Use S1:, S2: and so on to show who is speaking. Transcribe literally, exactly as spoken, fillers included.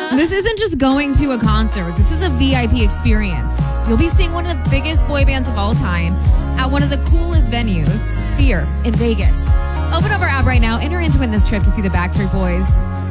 S1: This isn't just going to a concert. This is a V I P experience. You'll be seeing one of the biggest boy bands of all time at one of the coolest venues, Sphere in Vegas. Open up our app right now. Enter in to win this trip to see the Backstreet Boys.